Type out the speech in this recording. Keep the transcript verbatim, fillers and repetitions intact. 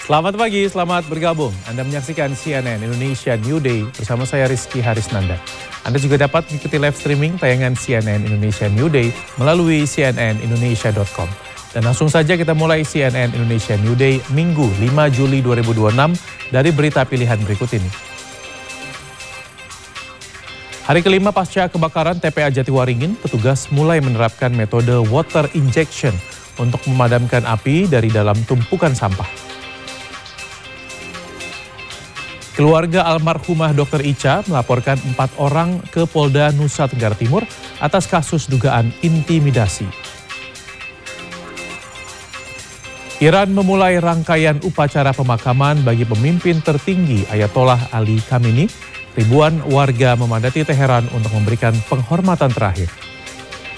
Selamat pagi, selamat bergabung. Anda menyaksikan C N N Indonesia New Day bersama saya Rizky Harisnanda. Anda juga dapat mengikuti live streaming tayangan C N N Indonesia New Day melalui c n n indonesia dot com. Dan langsung saja kita mulai C N N Indonesia New Day Minggu lima Juli dua ribu dua puluh enam dari berita pilihan berikut ini. Hari kelima pasca kebakaran T P A Jatiwaringin, petugas mulai menerapkan metode water injection untuk memadamkan api dari dalam tumpukan sampah. Keluarga almarhumah Dokter Icha melaporkan empat orang ke Polda Nusa Tenggara Timur atas kasus dugaan intimidasi. Iran memulai rangkaian upacara pemakaman bagi pemimpin tertinggi Ayatollah Ali Khamenei. Ribuan warga memadati Teheran untuk memberikan penghormatan terakhir.